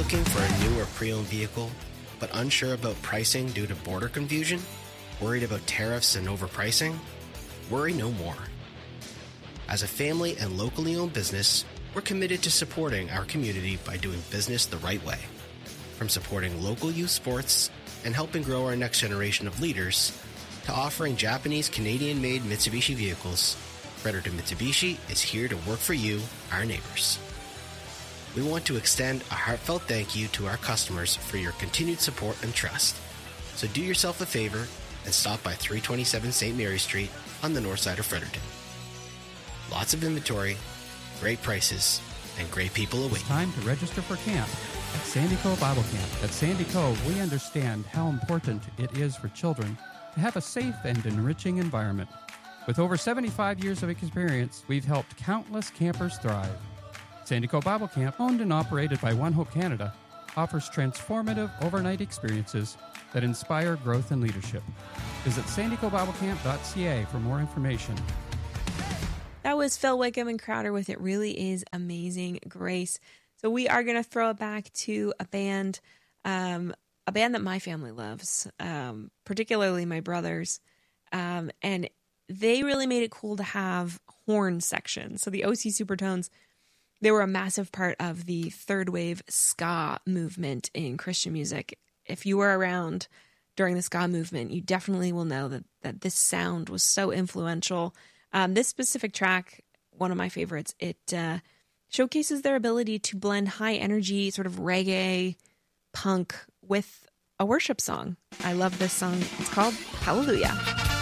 looking for a new or pre-owned vehicle, but unsure about pricing due to border confusion? Worried about tariffs and overpricing? Worry no more. As a family and locally owned business, we're committed to supporting our community by doing business the right way. From supporting local youth sports and helping grow our next generation of leaders, to offering Japanese Canadian-made Mitsubishi vehicles, Fredericton Mitsubishi is here to work for you, our neighbors. We want to extend a heartfelt thank you to our customers for your continued support and trust. So do yourself a favor and stop by 327 St. Mary Street on the north side of Fredericton. Lots of inventory, great prices, and great people await. It's time to register for camp at Sandy Cove Bible Camp. At Sandy Cove, we understand how important it is for children to have a safe and enriching environment. With over 75 years of experience, we've helped countless campers thrive. Sandy Cove Bible Camp, owned and operated by One Hope Canada, offers transformative overnight experiences that inspire growth and leadership. Visit sandycovebiblecamp.ca for more information. That was Phil Wickham and Crowder with It Really Is Amazing Grace. So we are going to throw it back to a band that my family loves, particularly my brothers. And they really made it cool to have horn sections. So the OC Supertones, they were a massive part of the third wave ska movement in Christian music. If you were around during the ska movement, you definitely will know that this sound was so influential. This specific track, one of my favorites, it showcases their ability to blend high energy, sort of reggae, punk with a worship song. I love this song. It's called Hallelujah.